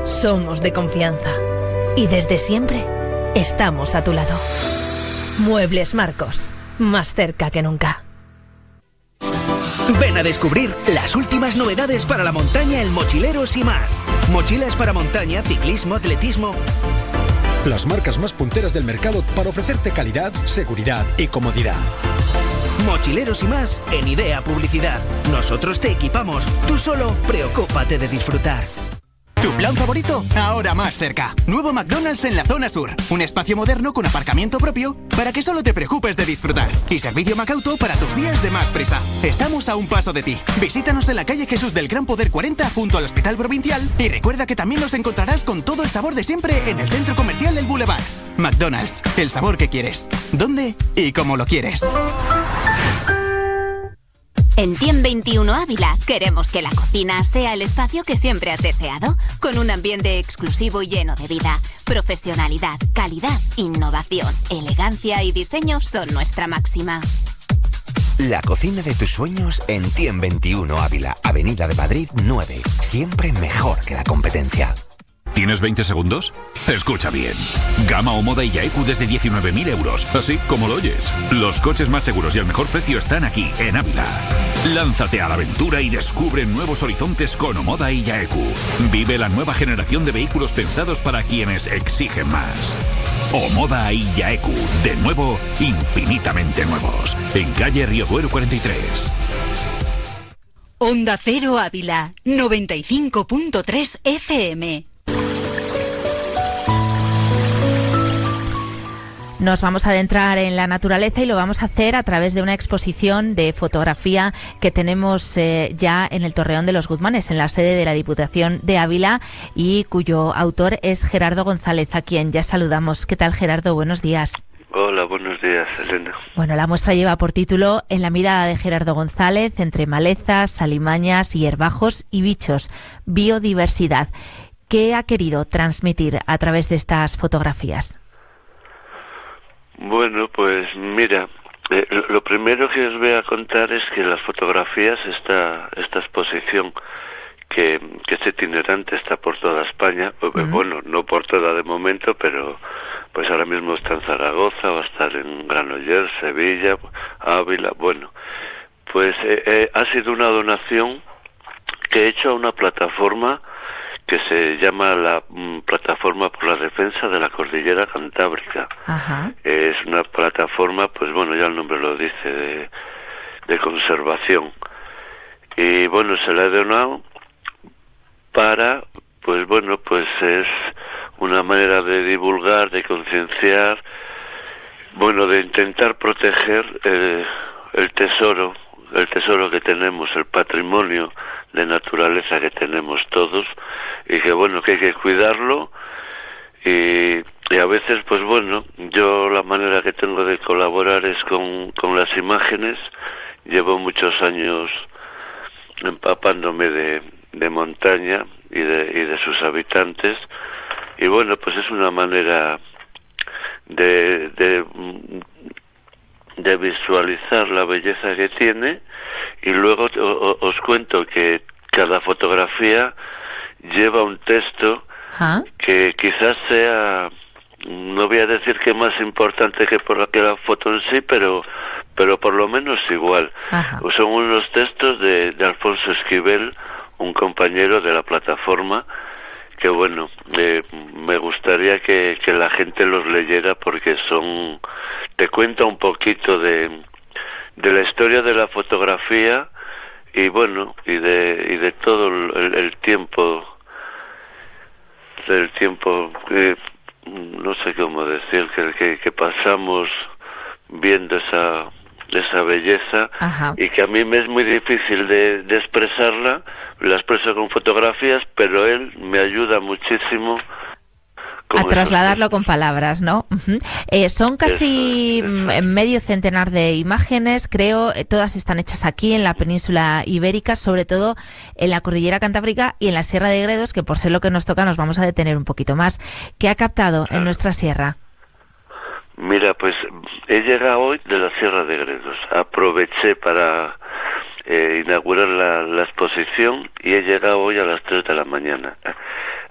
somos de confianza. Y desde siempre, estamos a tu lado. Muebles Marcos, más cerca que nunca. Ven a descubrir las últimas novedades para la montaña en Mochileros y más. Mochilas para montaña, ciclismo, atletismo. Las marcas más punteras del mercado para ofrecerte calidad, seguridad y comodidad. Mochileros y más en Idea Publicidad. Nosotros te equipamos. Tú solo preocúpate de disfrutar. ¿Tu plan favorito? Ahora más cerca. Nuevo McDonald's en la zona sur. Un espacio moderno con aparcamiento propio para que solo te preocupes de disfrutar. Y servicio Macauto para tus días de más prisa. Estamos a un paso de ti. Visítanos en la calle Jesús del Gran Poder 40 junto al Hospital Provincial y recuerda que también nos encontrarás con todo el sabor de siempre en el centro comercial El Boulevard. McDonald's, el sabor que quieres. ¿Dónde y cómo lo quieres? En Tiem 21 Ávila queremos que la cocina sea el espacio que siempre has deseado, con un ambiente exclusivo y lleno de vida. Profesionalidad, calidad, innovación, elegancia y diseño son nuestra máxima. La cocina de tus sueños en Tiem 21 Ávila, Avenida de Madrid 9. Siempre mejor que la competencia. ¿Tienes 20 segundos? Escucha bien. Gama o Moda y Yaeku desde 19.000 euros. Así como lo oyes. Los coches más seguros y al mejor precio están aquí, en Ávila. Lánzate a la aventura y descubre nuevos horizontes con Omoda y Yaeku. Vive la nueva generación de vehículos pensados para quienes exigen más. Omoda y Yaeku. De nuevo, infinitamente nuevos. En calle Río Duero 43. Onda Cero Ávila, 95.3 FM. Nos vamos a adentrar en la naturaleza y lo vamos a hacer a través de una exposición de fotografía que tenemos ya en el Torreón de los Guzmanes, en la sede de la Diputación de Ávila, y cuyo autor es Gerardo González, a quien ya saludamos. ¿Qué tal, Gerardo? Buenos días. Hola, buenos días, Elena. Bueno, la muestra lleva por título En la mirada de Gerardo González, entre malezas, alimañas, hierbajos y bichos, biodiversidad. ¿Qué ha querido transmitir a través de estas fotografías? Bueno, pues mira, lo primero que os voy a contar es que las fotografías, esta exposición que es itinerante, está por toda España, bueno, no por toda de momento, pero pues ahora mismo está en Zaragoza, va a estar en Granollers, Sevilla, Ávila, bueno, pues ha sido una donación que he hecho a una plataforma que se llama la Plataforma por la Defensa de la Cordillera Cantábrica. Ajá. Es una plataforma, pues bueno, ya el nombre lo dice, de conservación. Y bueno, se la he donado para, pues bueno, pues es una manera de divulgar, de concienciar, bueno, de intentar proteger el tesoro que tenemos, el patrimonio de naturaleza que tenemos todos, y que bueno, que hay que cuidarlo, y a veces, pues bueno, yo la manera que tengo de colaborar es con las imágenes. Llevo muchos años empapándome de montaña y de sus habitantes, y bueno, pues es una manera de visualizar la belleza que tiene. Y luego os cuento que cada fotografía lleva un texto que quizás sea, no voy a decir que más importante que la foto en sí, pero por lo menos igual. Ajá. Son unos textos de Alfonso Esquivel, un compañero de la plataforma, que bueno, me gustaría que la gente los leyera, porque te cuenta un poquito de la historia de la fotografía, y bueno, y de todo el tiempo, que no sé cómo decir, que pasamos viendo esa belleza. Ajá. Y que a mí me es muy difícil de expresarla. La expreso con fotografías, pero él me ayuda muchísimo a trasladarlo con palabras, ¿no? Uh-huh. Son casi medio centenar de imágenes, creo, todas están hechas aquí en la península ibérica, sobre todo en la cordillera cantábrica y en la Sierra de Gredos, que por ser lo que nos toca nos vamos a detener un poquito más. ¿Qué ha captado en nuestra sierra? Mira, pues he llegado hoy de la Sierra de Gredos. Aproveché para inaugurar la exposición y he llegado hoy a las 3 de la mañana.